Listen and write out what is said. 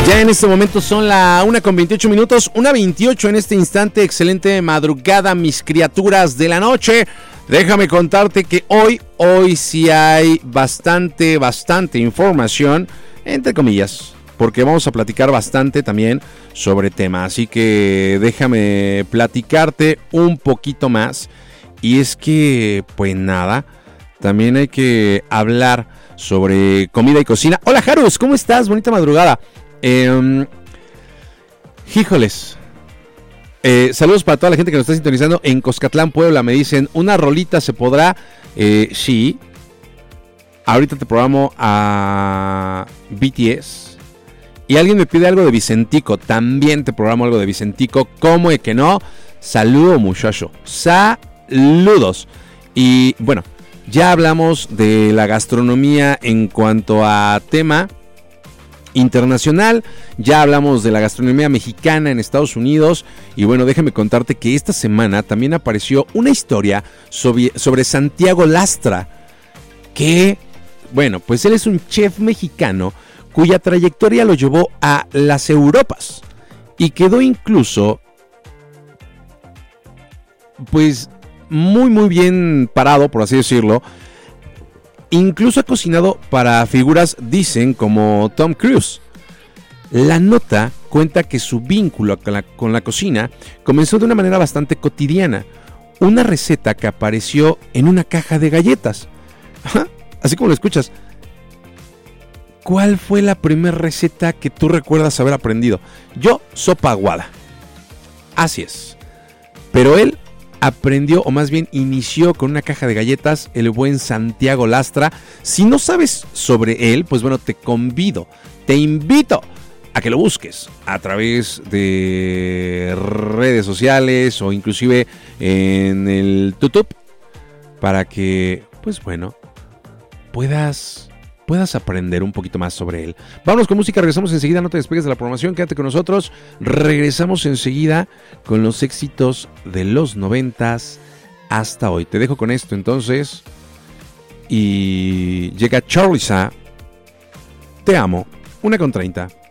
Ya en este momento son la 1:28, 1:28 en este instante. Excelente madrugada, mis criaturas de la noche. Déjame contarte que hoy sí hay bastante información, entre comillas, porque vamos a platicar bastante también sobre tema. Así que déjame platicarte un poquito más. Y es que, pues nada, también hay que hablar sobre comida y cocina. Hola, Jarus, ¿cómo estás? Bonita madrugada. Híjoles. Saludos para toda la gente que nos está sintonizando en Coscatlán, Puebla. Me dicen, ¿una rolita se podrá? Sí. Ahorita te programo a BTS. Y alguien me pide algo de Vicentico. También te programo algo de Vicentico. ¿Cómo es que no? Saludo, muchacho. Saludos. Y bueno, ya hablamos de la gastronomía en cuanto a tema internacional, ya hablamos de la gastronomía mexicana en Estados Unidos. Y bueno, déjame contarte que esta semana también apareció una historia sobre Santiago Lastra, que, bueno, pues él es un chef mexicano cuya trayectoria lo llevó a las Europas y quedó incluso, pues, muy bien parado, por así decirlo. Incluso ha cocinado para figuras, dicen, como Tom Cruise. La nota cuenta que su vínculo con la cocina comenzó de una manera bastante cotidiana. Una receta que apareció en una caja de galletas. Así como lo escuchas. ¿Cuál fue la primera receta que tú recuerdas haber aprendido? Yo, sopa aguada. Así es. Pero él aprendió, o más bien inició con una caja de galletas, el buen Santiago Lastra. Si no sabes sobre él, pues bueno, te invito a que lo busques a través de redes sociales o inclusive en el YouTube, para que, pues bueno, puedas aprender un poquito más sobre él. Vámonos con música, regresamos enseguida, no te despegues de la programación, quédate con nosotros. Regresamos enseguida con los éxitos de los 90s hasta hoy. Te dejo con esto entonces. Y llega Charly Sa, Te amo, 1:30.